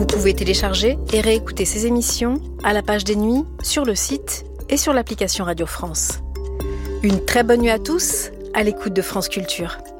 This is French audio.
Vous pouvez télécharger et réécouter ces émissions à la page des nuits, sur le site et sur l'application Radio France. Une très bonne nuit à tous, à l'écoute de France Culture.